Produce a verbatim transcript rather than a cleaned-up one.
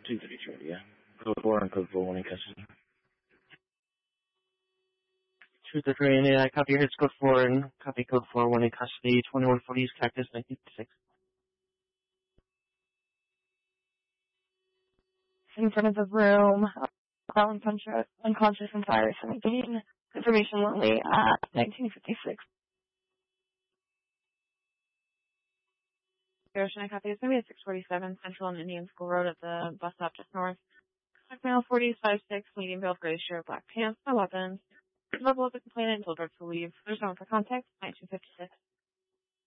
two thirty-two, yeah. Code four and code four, one in custody. two thirty-three, and I copy your hits code four and copy code four, one in custody, twenty-one forty East Cactus, nineteen fifty-six. In front of the room, uh, unconscious, unconscious and fire seventeen. Information lonely at nineteen fifty-six. Ocean, I copy. It's going to be at six forty-seven Central and Indian School Road at the bus stop just north. Contact male forty five six, medium build, gray shirt, black pants, no weapons. Level of the complainant, told her to leave. There's no one for contact, nineteen fifty-six.